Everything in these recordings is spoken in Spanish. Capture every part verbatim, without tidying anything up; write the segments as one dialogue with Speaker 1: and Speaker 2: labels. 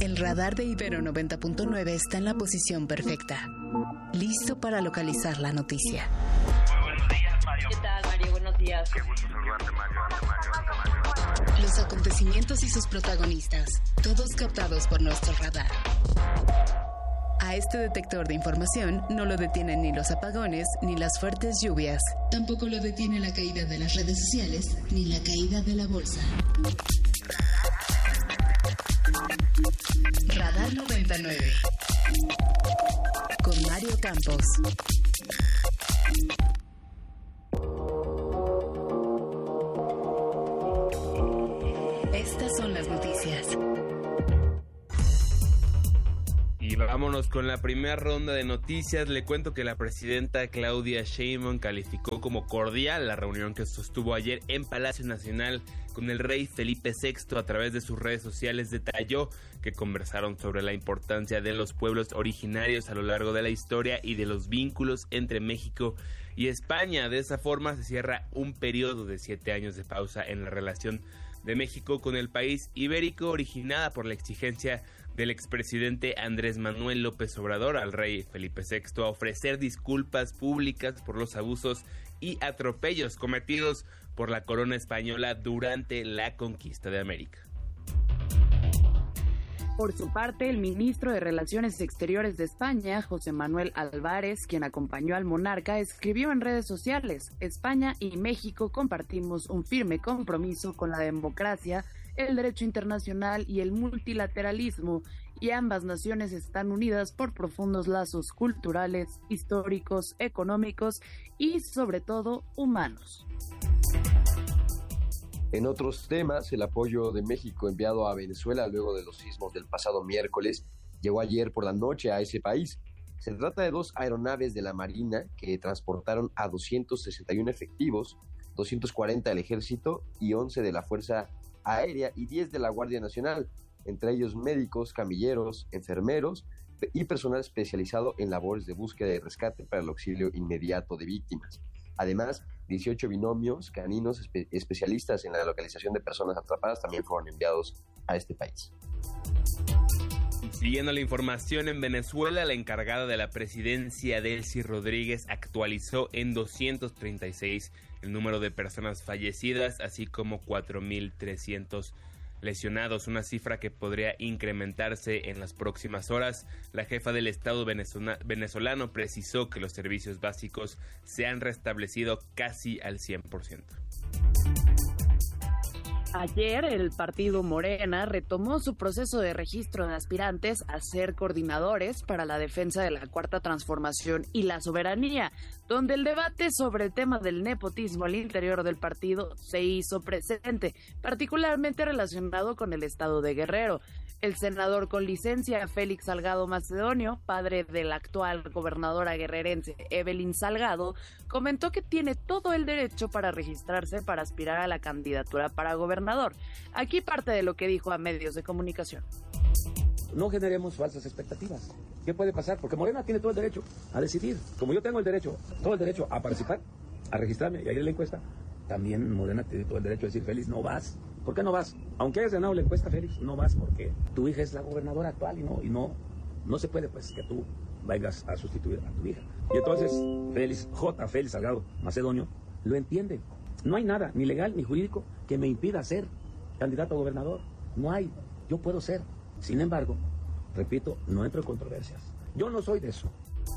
Speaker 1: El radar de Ibero noventa punto nueve está en la posición perfecta, listo para localizar la noticia.
Speaker 2: Muy buenos días, Mario.
Speaker 3: ¿Qué tal, Mario? Buenos días.
Speaker 2: Qué gusto saludarte, Mario. Mario, Mario.
Speaker 1: Los acontecimientos y sus protagonistas, todos captados por nuestro radar. A este detector de información no lo detienen ni los apagones ni las fuertes lluvias. Tampoco lo detiene la caída de las redes sociales ni la caída de la bolsa. Radar noventa y nueve con Mario Campos. Estas son las noticias.
Speaker 4: Y vámonos con la primera ronda de noticias. Le cuento que la presidenta Claudia Sheinbaum calificó como cordial la reunión que sostuvo ayer en Palacio Nacional con el rey Felipe sexto. A través de sus redes sociales detalló que conversaron sobre la importancia de los pueblos originarios a lo largo de la historia y de los vínculos entre México y España. De esa forma se cierra un periodo de siete años de pausa en la relación de México con el país ibérico, originada por la exigencia del expresidente Andrés Manuel López Obrador al rey Felipe sexto a ofrecer disculpas públicas por los abusos y atropellos cometidos por la corona española durante la conquista de América.
Speaker 5: Por su parte, el ministro de Relaciones Exteriores de España, José Manuel Álvarez, quien acompañó al monarca, escribió en redes sociales: España y México compartimos un firme compromiso con la democracia, el derecho internacional y el multilateralismo, y ambas naciones están unidas por profundos lazos culturales, históricos, económicos y, sobre todo, humanos.
Speaker 6: En otros temas, el apoyo de México enviado a Venezuela luego de los sismos del pasado miércoles llegó ayer por la noche a ese país. Se trata de dos aeronaves de la Marina que transportaron a doscientos sesenta y uno efectivos, doscientos cuarenta del Ejército y once de la Fuerza Aérea y diez de la Guardia Nacional, entre ellos médicos, camilleros, enfermeros y personal especializado en labores de búsqueda y rescate para el auxilio inmediato de víctimas. Además, dieciocho binomios caninos espe- especialistas en la localización de personas atrapadas también fueron enviados a este país.
Speaker 4: Siguiendo la información, en Venezuela, la encargada de la presidencia, Delcy Rodríguez, actualizó en doscientos treinta y seis el número de personas fallecidas, así como cuatro mil trescientos lesionados, una cifra que podría incrementarse en las próximas horas. La jefa del Estado venezolano precisó que los servicios básicos se han restablecido casi al cien por ciento.
Speaker 5: Ayer el partido Morena retomó su proceso de registro de aspirantes a ser coordinadores para la defensa de la Cuarta Transformación y la soberanía, donde el debate sobre el tema del nepotismo al interior del partido se hizo presente, particularmente relacionado con el estado de Guerrero. El senador con licencia Félix Salgado Macedonio, padre de la actual gobernadora guerrerense Evelyn Salgado, comentó que tiene todo el derecho para registrarse para aspirar a la candidatura para gobernador. Aquí parte de lo que dijo a medios de comunicación.
Speaker 7: No generemos falsas expectativas. ¿Qué puede pasar? Porque Morena tiene todo el derecho a decidir. Como yo tengo el derecho, todo el derecho a participar, a registrarme y a ir a la encuesta, también Morena tiene todo el derecho a decir: Félix, no vas. ¿Por qué no vas? Aunque hayas ganado la encuesta, Félix, no vas porque tu hija es la gobernadora actual y no, y no, no se puede pues que tú vayas a sustituir a tu hija. Y entonces Félix, J. Félix Salgado Macedonio, lo entiende. No hay nada, ni legal ni jurídico, que me impida ser candidato a gobernador. No hay. Yo puedo ser. Sin embargo, repito, no entro en controversias. Yo no soy de eso.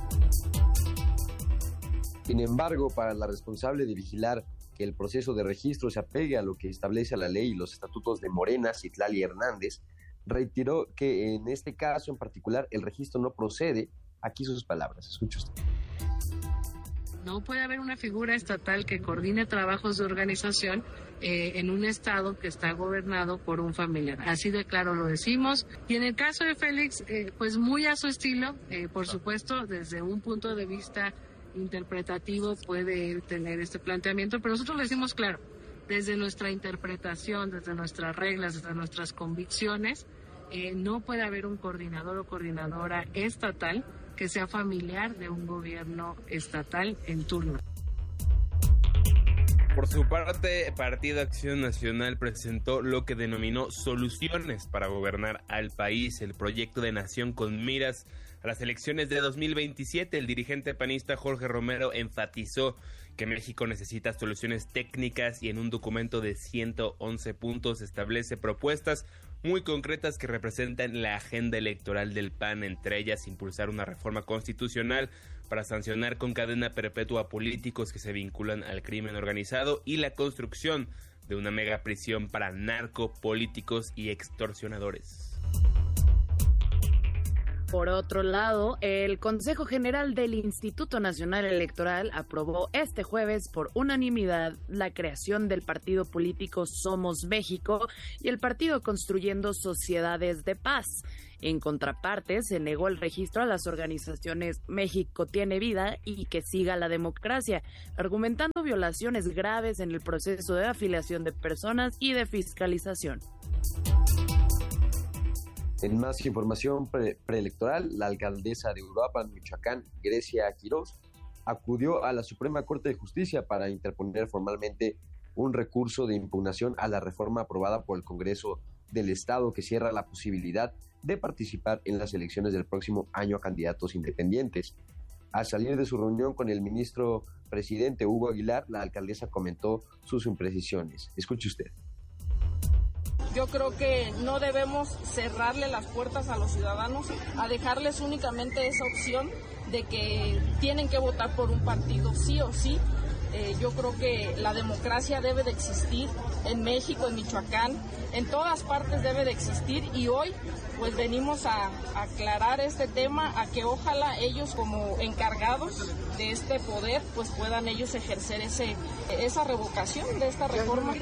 Speaker 6: Sin embargo, para la responsable de vigilar que el proceso de registro se apegue a lo que establece la ley y los estatutos de Morena, Citlali Hernández, reiteró que en este caso en particular el registro no procede. Aquí sus palabras, escuche usted.
Speaker 8: No puede haber una figura estatal que coordine trabajos de organización eh, en un estado que está gobernado por un familiar. Así de claro lo decimos. Y en el caso de Félix, eh, pues muy a su estilo, eh, por supuesto, desde un punto de vista interpretativo puede tener este planteamiento, pero nosotros le decimos claro, desde nuestra interpretación, desde nuestras reglas, desde nuestras convicciones, eh, no puede haber un coordinador o coordinadora estatal que sea familiar de un gobierno estatal en turno.
Speaker 4: Por su parte, Partido Acción Nacional presentó lo que denominó Soluciones para Gobernar al País, el proyecto de nación con miras a las elecciones de dos mil veintisiete. El dirigente panista Jorge Romero enfatizó que México necesita soluciones técnicas y en un documento de ciento once puntos establece propuestas muy concretas que representan la agenda electoral del P A N, entre ellas impulsar una reforma constitucional para sancionar con cadena perpetua a políticos que se vinculan al crimen organizado y la construcción de una mega prisión para narcopolíticos y extorsionadores.
Speaker 5: Por otro lado, el Consejo General del Instituto Nacional Electoral aprobó este jueves por unanimidad la creación del partido político Somos México y el partido Construyendo Sociedades de Paz. En contraparte, se negó el registro a las organizaciones México Tiene Vida y Que Siga la Democracia, argumentando violaciones graves en el proceso de afiliación de personas y de fiscalización.
Speaker 6: En más información pre- preelectoral, la alcaldesa de Uruapan, Michoacán, Grecia Quirós, acudió a la Suprema Corte de Justicia para interponer formalmente un recurso de impugnación a la reforma aprobada por el Congreso del Estado que cierra la posibilidad de participar en las elecciones del próximo año a candidatos independientes. Al salir de su reunión con el ministro presidente Hugo Aguilar, la alcaldesa comentó sus imprecisiones. Escuche usted.
Speaker 3: Yo creo que no debemos cerrarle las puertas a los ciudadanos, a dejarles únicamente esa opción de que tienen que votar por un partido sí o sí. Eh, yo creo que la democracia debe de existir en México, en Michoacán, en todas partes debe de existir y hoy pues venimos a, a aclarar este tema, a que ojalá ellos como encargados de este poder pues puedan ellos ejercer ese, esa revocación de esta reforma.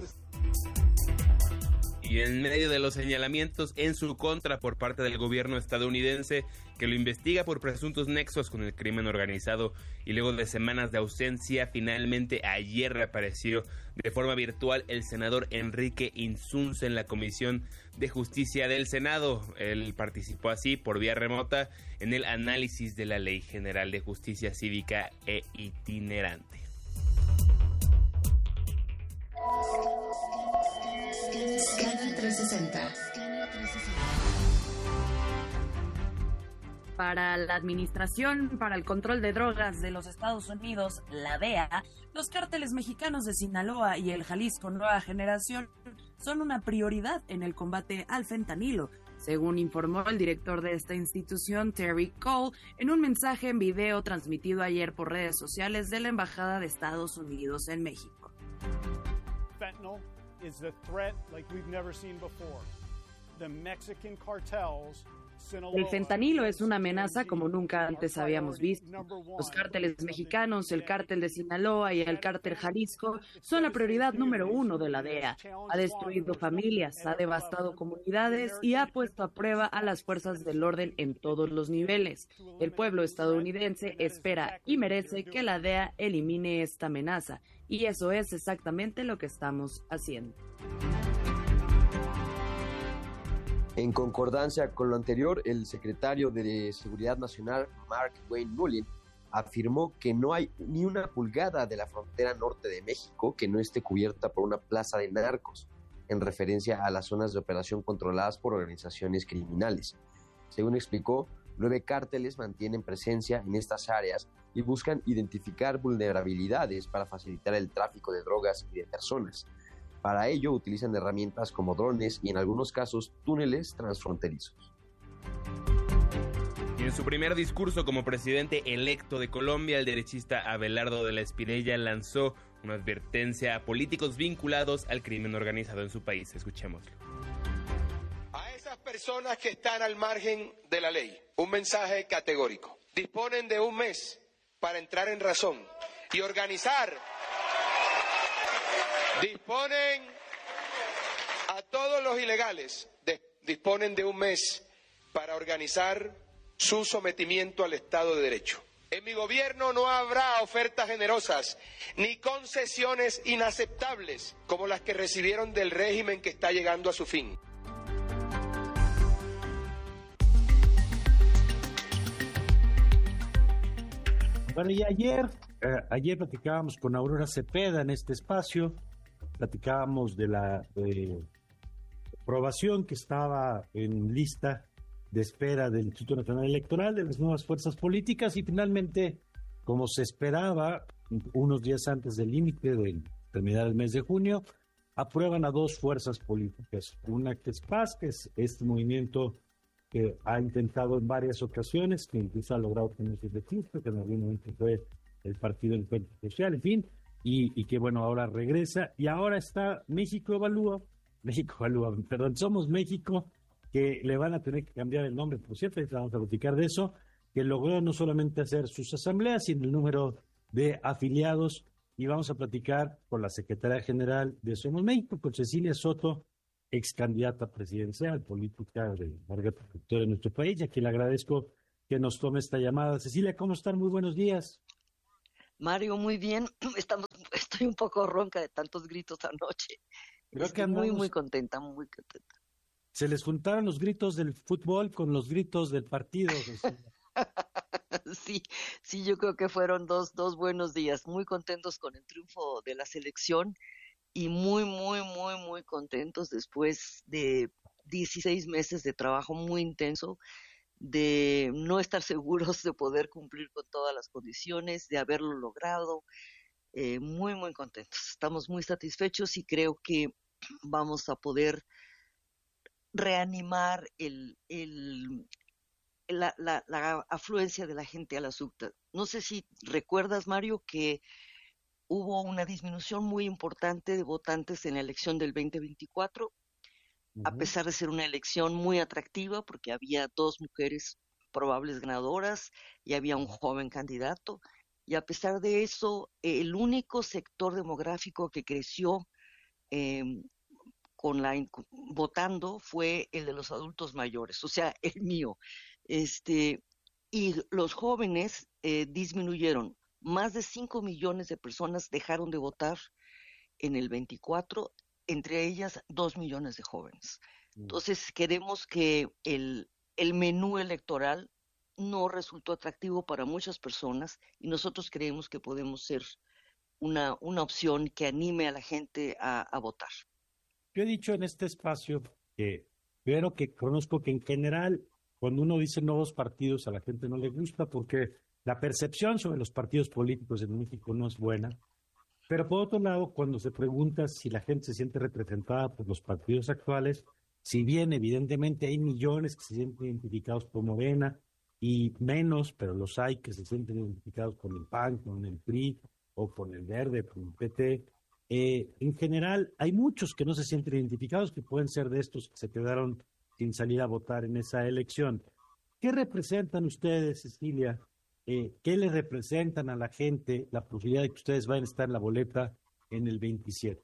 Speaker 4: Y en medio de los señalamientos en su contra por parte del gobierno estadounidense, que lo investiga por presuntos nexos con el crimen organizado, y luego de semanas de ausencia, finalmente ayer reapareció de forma virtual el senador Enrique Insunza en la Comisión de Justicia del Senado. Él participó así por vía remota en el análisis de la Ley General de Justicia Cívica e Itinerante.
Speaker 1: Scanner trescientos sesenta.
Speaker 5: Para la Administración para el Control de Drogas de los Estados Unidos, la D E A, los cárteles mexicanos de Sinaloa y el Jalisco Nueva Generación son una prioridad en el combate al fentanilo, según informó el director de esta institución, Terry Cole, en un mensaje en video transmitido ayer por redes sociales de la Embajada de Estados Unidos en México.
Speaker 9: Fentanyl is the threat like we've never seen before. The Mexican cartels.
Speaker 5: El fentanilo es una amenaza como nunca antes habíamos visto. Los cárteles mexicanos, el cártel de Sinaloa y el cártel Jalisco son la prioridad número uno de la D E A. Ha destruido familias, ha devastado comunidades y ha puesto a prueba a las fuerzas del orden en todos los niveles. El pueblo estadounidense espera y merece que la D E A elimine esta amenaza, y eso es exactamente lo que estamos haciendo.
Speaker 6: En concordancia con lo anterior, el secretario de Seguridad Nacional, Mark Wayne Mullin, afirmó que no hay ni una pulgada de la frontera norte de México que no esté cubierta por una plaza de narcos, en referencia a las zonas de operación controladas por organizaciones criminales. Según explicó, nueve cárteles mantienen presencia en estas áreas y buscan identificar vulnerabilidades para facilitar el tráfico de drogas y de personas. Para ello utilizan herramientas como drones y en algunos casos túneles transfronterizos.
Speaker 4: Y en su primer discurso como presidente electo de Colombia, el derechista Abelardo de la Espriella lanzó una advertencia a políticos vinculados al crimen organizado en su país. Escuchémoslo.
Speaker 10: A esas personas que están al margen de la ley, un mensaje categórico. Disponen de un mes para entrar en razón y organizar. Disponen a todos los ilegales, de, disponen de un mes para organizar su sometimiento al Estado de Derecho. En mi gobierno no habrá ofertas generosas ni concesiones inaceptables como las que recibieron del régimen que está llegando a su fin.
Speaker 11: Bueno, y ayer eh, ayer platicábamos con Aurora Cepeda en este espacio, platicábamos de la eh, aprobación que estaba en lista de espera del Instituto Nacional Electoral, de las nuevas fuerzas políticas, y finalmente, como se esperaba, unos días antes del límite de terminar el mes de junio, aprueban a dos fuerzas políticas. Una que es Paz, que es este movimiento que ha intentado en varias ocasiones, que incluso ha logrado tener ese registro, que en algún momento fue el Partido Encuentro Social, en fin, y, y que bueno, ahora regresa. Y ahora está México Evalúa, México Evalúa, perdón, Somos México, que le van a tener que cambiar el nombre, por cierto, vamos a platicar de eso, que logró no solamente hacer sus asambleas, sino el número de afiliados, y vamos a platicar con la secretaria general de Somos México, con Cecilia Soto, ex candidata presidencial, política de larga trayectoria de nuestro país, y a quien le agradezco que nos tome esta llamada. Cecilia, ¿cómo están? Muy buenos días.
Speaker 12: Mario, muy bien. Estamos, estoy un poco ronca de tantos gritos anoche.
Speaker 11: Creo
Speaker 12: estoy
Speaker 11: que andamos,
Speaker 12: muy, muy contenta, muy contenta.
Speaker 11: Se les juntaron los gritos del fútbol con los gritos del partido.
Speaker 12: Sí, sí, yo creo que fueron dos, dos buenos días, muy contentos con el triunfo de la selección y muy, muy, muy, muy contentos después de dieciséis meses de trabajo muy intenso, de no estar seguros de poder cumplir con todas las condiciones, de haberlo logrado, eh, muy, muy contentos. Estamos muy satisfechos y creo que vamos a poder reanimar el, el, la, la, la afluencia de la gente a la SUCTA. No sé si recuerdas, Mario, que hubo una disminución muy importante de votantes en la elección del veinte veinticuatro, uh-huh. a pesar de ser una elección muy atractiva, porque había dos mujeres probables ganadoras y había un joven candidato, y a pesar de eso, el único sector demográfico que creció eh, con la votando fue el de los adultos mayores, o sea, el mío. Este, y los jóvenes eh, disminuyeron. Más de cinco millones de personas dejaron de votar en el veinticuatro, entre ellas dos millones de jóvenes. Entonces, queremos que el, el menú electoral no resultó atractivo para muchas personas y nosotros creemos que podemos ser una, una opción que anime a la gente a, a votar.
Speaker 11: Yo he dicho en este espacio que, pero que conozco que en general, cuando uno dice nuevos partidos, a la gente no le gusta porque la percepción sobre los partidos políticos en México no es buena. Pero por otro lado, cuando se pregunta si la gente se siente representada por los partidos actuales, si bien evidentemente hay millones que se sienten identificados por Morena y menos, pero los hay que se sienten identificados con el P A N, con el P R I o con el Verde, con el P T, Eh, en general, hay muchos que no se sienten identificados, que pueden ser de estos que se quedaron sin salir a votar en esa elección. ¿Qué representan ustedes, Cecilia? Eh, ¿Qué le representan a la gente la posibilidad de que ustedes vayan a estar en la boleta en el veintisiete?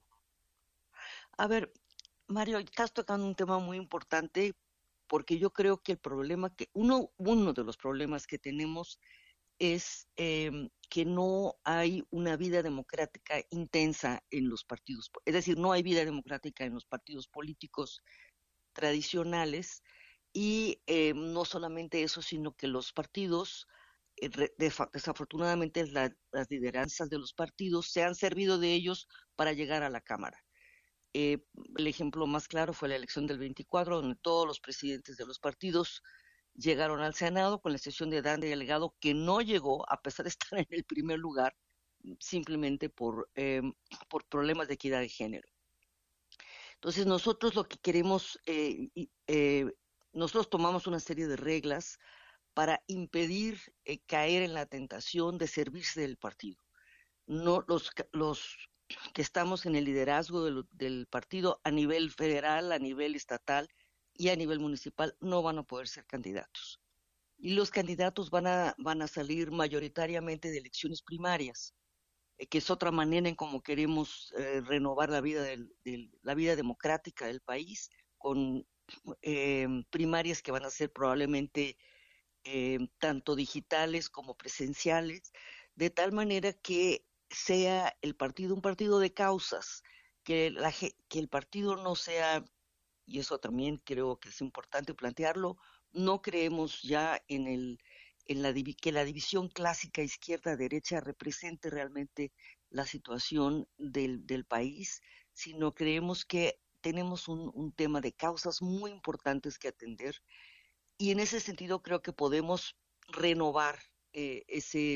Speaker 12: A ver, Mario, estás tocando un tema muy importante porque yo creo que el problema que uno, uno de los problemas que tenemos es eh, que no hay una vida democrática intensa en los partidos, es decir, no hay vida democrática en los partidos políticos tradicionales y eh, no solamente eso, sino que los partidos, eh, desafortunadamente la, las lideranzas de los partidos se han servido de ellos para llegar a la Cámara. Eh, el ejemplo más claro fue la elección del veinticuatro, donde todos los presidentes de los partidos llegaron al Senado, con la excepción de Dante Delgado, que no llegó, a pesar de estar en el primer lugar, simplemente por, eh, por problemas de equidad de género. Entonces, nosotros lo que queremos, eh, eh, nosotros tomamos una serie de reglas para impedir eh, caer en la tentación de servirse del partido. No, los, los que estamos en el liderazgo del, del partido a nivel federal, a nivel estatal, y a nivel municipal no van a poder ser candidatos. Y los candidatos van a, van a salir mayoritariamente de elecciones primarias, eh, que es otra manera en cómo queremos eh, renovar la vida, del, del, la vida democrática del país, con eh, primarias que van a ser probablemente eh, tanto digitales como presenciales, de tal manera que sea el partido un partido de causas, que, la, que el partido no sea, y eso también creo que es importante plantearlo, no creemos ya en el, en la que la división clásica izquierda-derecha represente realmente la situación del, del país, sino creemos que tenemos un, un tema de causas muy importantes que atender, y en ese sentido creo que podemos renovar eh, ese,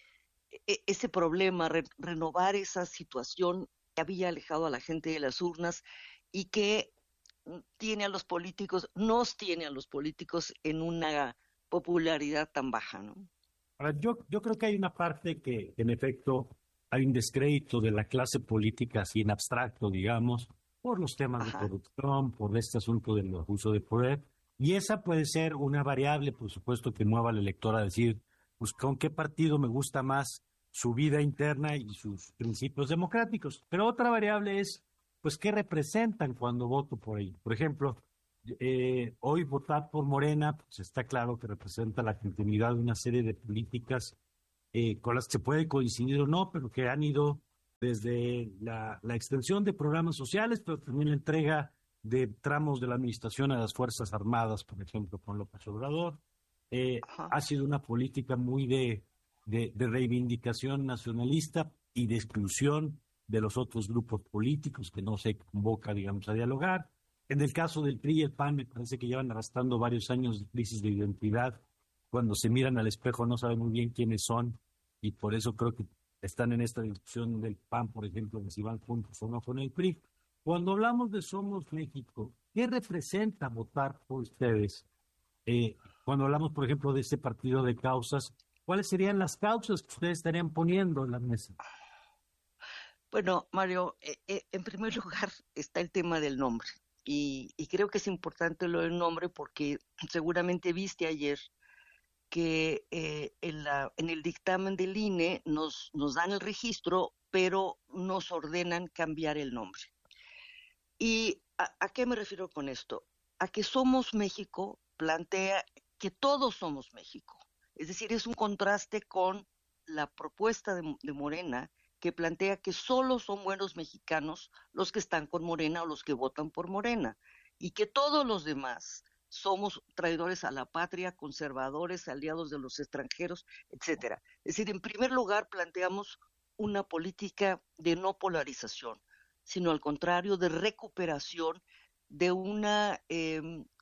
Speaker 12: ese problema, re, renovar esa situación que había alejado a la gente de las urnas y que tiene a los políticos, nos tiene a los políticos en una popularidad tan baja, ¿no?
Speaker 11: Ahora, yo, yo creo que hay una parte que, en efecto, hay un descrédito de la clase política, así en abstracto, digamos, por los temas Ajá. de corrupción, por este asunto del abuso de poder, y esa puede ser una variable, por supuesto, que mueva al elector a decir, pues, ¿con qué partido me gusta más su vida interna y sus principios democráticos? Pero otra variable es, pues, ¿qué representan cuando voto por ellos? Por ejemplo, eh, hoy votar por Morena, pues está claro que representa la continuidad de una serie de políticas eh, con las que se puede coincidir o no, pero que han ido desde la, la extensión de programas sociales, pero también la entrega de tramos de la administración a las Fuerzas Armadas, por ejemplo, con López Obrador. Eh, ha sido una política muy de, de, de reivindicación nacionalista y de exclusión de los otros grupos políticos que no se convoca, digamos, a dialogar. En el caso del P R I y el P A N, me parece que llevan arrastrando varios años de crisis de identidad. Cuando se miran al espejo no saben muy bien quiénes son, y por eso creo que están en esta discusión del P A N, por ejemplo, de si van juntos o no con el P R I. Cuando hablamos de Somos México, ¿qué representa votar por ustedes? Eh, cuando hablamos, por ejemplo, de este partido de causas, ¿cuáles serían las causas que ustedes estarían poniendo en la mesa?
Speaker 12: Bueno, Mario, eh, eh, en primer lugar está el tema del nombre, y, y creo que es importante lo del nombre porque seguramente viste ayer que eh, en, la, en el dictamen del I N E nos, nos dan el registro, pero nos ordenan cambiar el nombre. ¿Y a, a qué me refiero con esto? A que Somos México plantea que todos somos México. Es decir, es un contraste con la propuesta de, de Morena, que plantea que solo son buenos mexicanos los que están con Morena o los que votan por Morena, y que todos los demás somos traidores a la patria, conservadores, aliados de los extranjeros, etcétera. Es decir, en primer lugar planteamos una política de no polarización, sino al contrario, de recuperación de una, eh,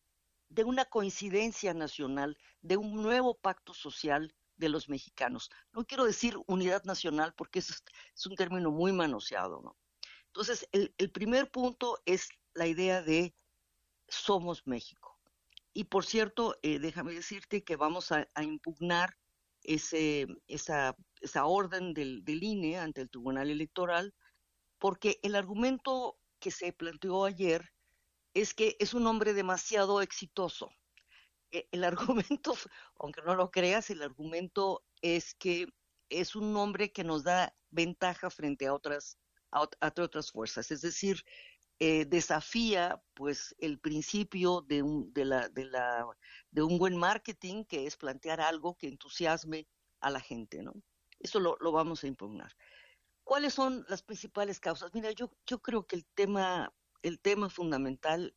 Speaker 12: de una coincidencia nacional, de un nuevo pacto social de los mexicanos. No quiero decir unidad nacional porque es, es un término muy manoseado, ¿no? Entonces, el, el primer punto es la idea de Somos México. Y por cierto, eh, déjame decirte que vamos a, a impugnar ese, esa, esa orden del, del I N E ante el Tribunal Electoral, porque el argumento que se planteó ayer es que es un hombre demasiado exitoso. El argumento, aunque no lo creas, el argumento es que es un nombre que nos da ventaja frente a otras, a, a otras fuerzas, es decir, eh, desafía pues el principio de un, de, la, de, la, de un buen marketing, que es plantear algo que entusiasme a la gente, ¿no? Eso lo, lo vamos a impugnar. ¿Cuáles son las principales causas? Mira, yo, yo creo que el tema, el tema fundamental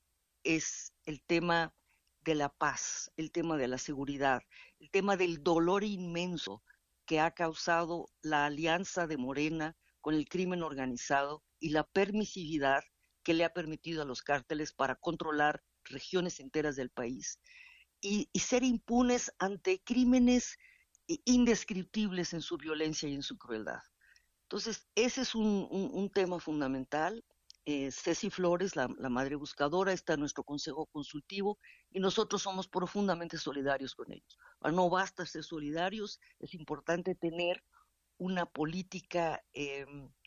Speaker 12: es el tema de la paz, el tema de la seguridad, el tema del dolor inmenso que ha causado la alianza de Morena con el crimen organizado y la permisividad que le ha permitido a los cárteles para controlar regiones enteras del país y, y ser impunes ante crímenes indescriptibles en su violencia y en su crueldad. Entonces, ese es un, un, un tema fundamental. Eh, Ceci Flores, la, la madre buscadora, está en nuestro consejo consultivo y nosotros somos profundamente solidarios con ellos. Ahora, no basta ser solidarios, es importante tener una política, eh,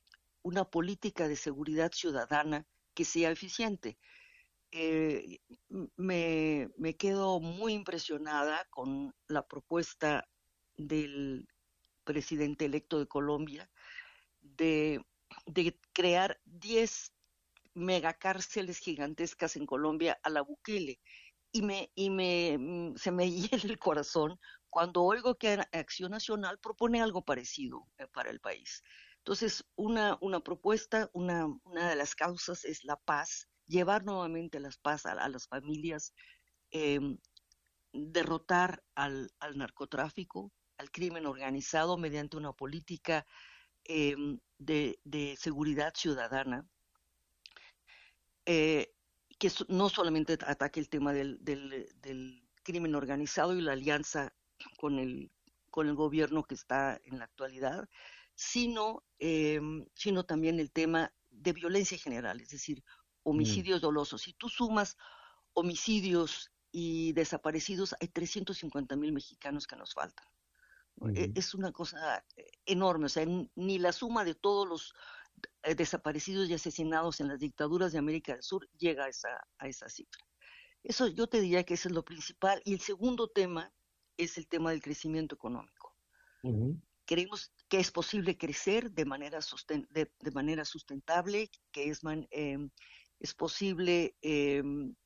Speaker 12: una política de seguridad ciudadana que sea eficiente. Eh, me, me quedo muy impresionada con la propuesta del presidente electo de Colombia de, de crear diez megacárceles gigantescas en Colombia a la Bukele, y me y me se me hiela el corazón cuando oigo que Acción Nacional propone algo parecido para el país. Entonces, una una propuesta, una una de las causas es la paz, llevar nuevamente la paz a, a las familias, eh, derrotar al, al narcotráfico, al crimen organizado mediante una política eh, de, de seguridad ciudadana, eh, que no solamente ataque el tema del, del, del crimen organizado y la alianza con el, con el gobierno que está en la actualidad, sino, eh, sino también el tema de violencia general, es decir, homicidios mm. dolosos. Si tú sumas homicidios y desaparecidos, hay trescientos cincuenta mil mexicanos que nos faltan. Uh-huh. Es una cosa enorme, o sea, ni la suma de todos los desaparecidos y asesinados en las dictaduras de América del Sur llega a esa, a esa cifra. Eso yo te diría que ese es lo principal. Y el segundo tema es el tema del crecimiento económico. Uh-huh. Creemos que es posible crecer de manera, susten- de, de manera sustentable, que es, man, eh, es posible eh,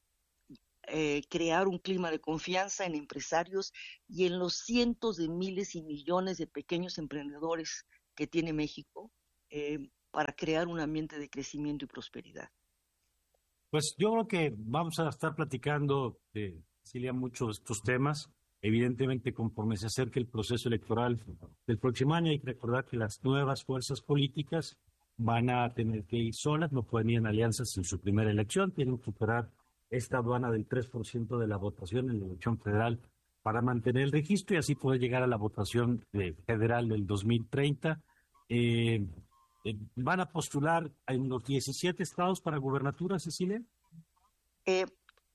Speaker 12: eh, crear un clima de confianza en empresarios y en los cientos de miles y millones de pequeños emprendedores que tiene México eh, para crear un ambiente de crecimiento y prosperidad.
Speaker 11: Pues yo creo que vamos a estar platicando, eh, Cecilia, muchos de estos temas. Evidentemente, conforme se acerque el proceso electoral del próximo año, hay que recordar que las nuevas fuerzas políticas van a tener que ir solas, no pueden ir en alianzas en su primera elección, tienen que superar esta aduana del tres por ciento de la votación en la elección federal para mantener el registro y así poder llegar a la votación eh, federal del dos mil treinta. Eh, eh, ¿Van a postular en los diecisiete estados para gubernatura, Cecilia?
Speaker 12: Eh,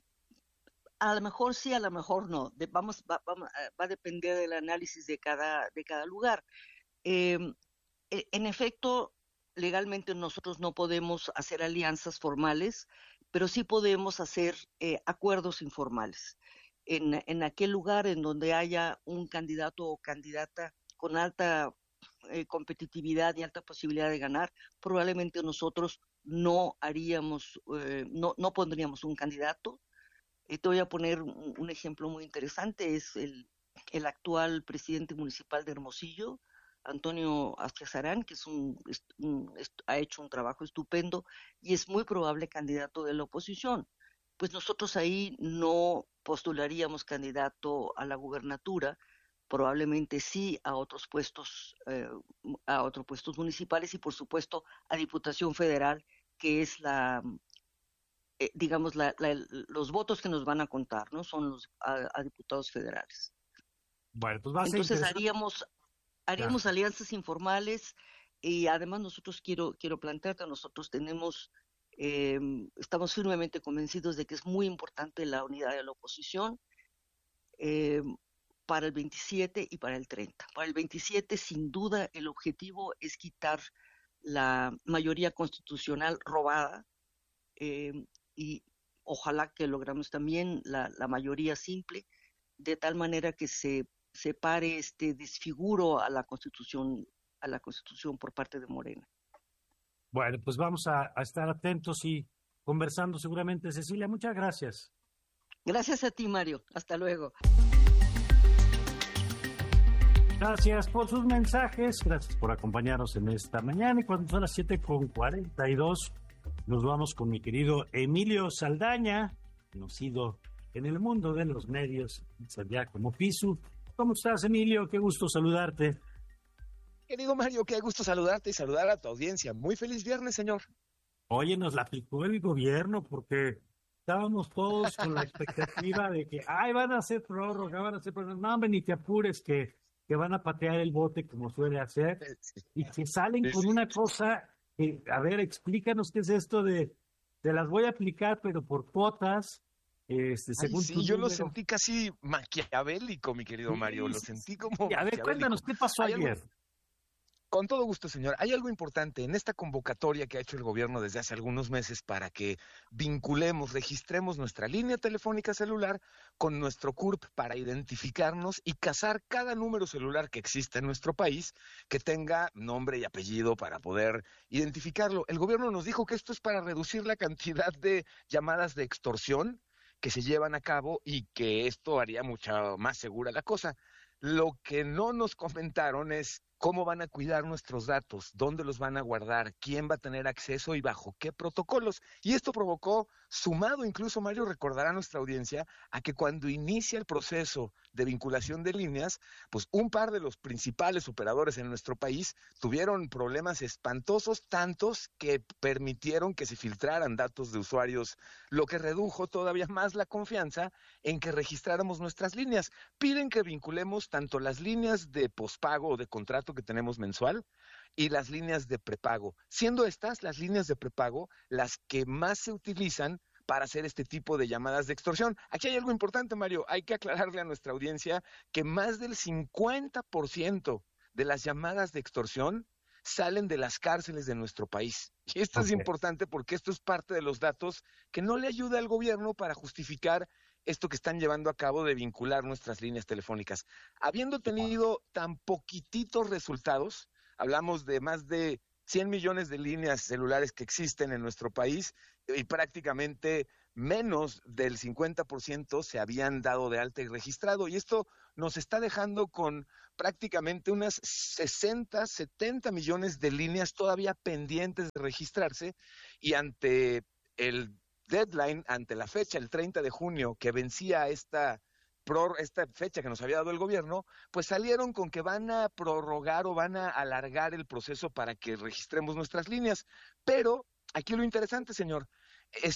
Speaker 12: a lo mejor sí, a lo mejor no. De, vamos, va, va, va a depender del análisis de cada, de cada lugar. Eh, en efecto, legalmente nosotros no podemos hacer alianzas formales, pero sí podemos hacer eh, acuerdos informales. En, en aquel lugar en donde haya un candidato o candidata con alta eh, competitividad y alta posibilidad de ganar, probablemente nosotros no haríamos, eh, no, no pondríamos un candidato. Eh, te voy a poner un, un ejemplo muy interesante, es el, el actual presidente municipal de Hermosillo, Antonio Astiazarán, que es un, es un, es, ha hecho un trabajo estupendo y es muy probable candidato de la oposición. Pues nosotros ahí no postularíamos candidato a la gubernatura, probablemente sí a otros puestos, eh, a otros puestos municipales y por supuesto a Diputación Federal, que es la, eh, digamos, la, la, los votos que nos van a contar, ¿no? Son los a, a diputados federales.
Speaker 11: Bueno, pues va a ser
Speaker 12: Entonces haríamos haríamos claro. alianzas informales y además nosotros quiero quiero plantearte, nosotros tenemos eh, estamos firmemente convencidos de que es muy importante la unidad de la oposición eh, para el veintisiete y para el treinta. Para el veintisiete, sin duda, el objetivo es quitar la mayoría constitucional robada eh, y ojalá que logramos también la, la mayoría simple, de tal manera que se separe este desfiguro a la Constitución, a la Constitución por parte de Morena.
Speaker 11: Bueno, pues vamos a, a estar atentos y conversando seguramente. Cecilia, muchas gracias.
Speaker 12: Gracias a ti, Mario. Hasta luego.
Speaker 11: Gracias por sus mensajes, gracias por acompañarnos en esta mañana y cuando son las siete con cuarenta y dos nos vamos con mi querido Emilio Saldaña, conocido en el mundo de los medios, ya como Pisu. ¿Cómo estás, Emilio? Qué gusto saludarte.
Speaker 13: Querido Mario, qué gusto saludarte y saludar a tu audiencia. Muy feliz viernes, señor.
Speaker 11: Oye, nos la aplicó el gobierno porque estábamos todos con la expectativa de que, ay, van a hacer prórroga, van a hacer prórroga. No, hombre, ni te apures, que, que van a patear el bote como suele hacer. Y que salen con una cosa, que, a ver, explícanos qué es esto de, te las voy a aplicar, pero por cuotas. Este,
Speaker 13: Ay,
Speaker 11: según
Speaker 13: sí,
Speaker 11: tu
Speaker 13: yo
Speaker 11: número.
Speaker 13: Lo sentí casi maquiavélico, mi querido
Speaker 11: Sí,
Speaker 13: Mario, lo
Speaker 11: sí,
Speaker 13: sentí como
Speaker 11: sí. A ver, cuéntanos, ¿qué pasó
Speaker 13: Hay
Speaker 11: ayer?
Speaker 13: Algo... Con todo gusto, señor. Hay algo importante en esta convocatoria que ha hecho el gobierno desde hace algunos meses para que vinculemos, registremos nuestra línea telefónica celular con nuestro C U R P para identificarnos y casar cada número celular que exista en nuestro país que tenga nombre y apellido para poder identificarlo. El gobierno nos dijo que esto es para reducir la cantidad de llamadas de extorsión que se llevan a cabo y que esto haría mucho más segura la cosa. Lo que no nos comentaron es cómo van a cuidar nuestros datos, dónde los van a guardar, quién va a tener acceso y bajo qué protocolos. Y esto provocó, sumado incluso, Mario, recordará a nuestra audiencia, a que cuando inicia el proceso de vinculación de líneas, pues un par de los principales operadores en nuestro país tuvieron problemas espantosos, tantos que permitieron que se filtraran datos de usuarios, lo que redujo todavía más la confianza en que registráramos nuestras líneas. Piden que vinculemos tanto las líneas de pospago o de contrato que tenemos mensual y las líneas de prepago, siendo estas las líneas de prepago las que más se utilizan para hacer este tipo de llamadas de extorsión. Aquí hay algo importante, Mario, hay que aclararle a nuestra audiencia que más del cincuenta por ciento de las llamadas de extorsión salen de las cárceles de nuestro país. Y esto okay. es importante porque esto es parte de los datos que no le ayuda al gobierno para justificar esto que están llevando a cabo de vincular nuestras líneas telefónicas. Habiendo tenido tan poquititos resultados, hablamos de más de cien millones de líneas celulares que existen en nuestro país y prácticamente menos del cincuenta por ciento se habían dado de alta y registrado. Y esto nos está dejando con prácticamente unas sesenta, setenta millones de líneas todavía pendientes de registrarse, y ante el deadline, ante la fecha, el treinta de junio, que vencía esta, esta fecha que nos había dado el gobierno, pues salieron con que van a prorrogar o van a alargar el proceso para que registremos nuestras líneas. Pero aquí lo interesante, señor,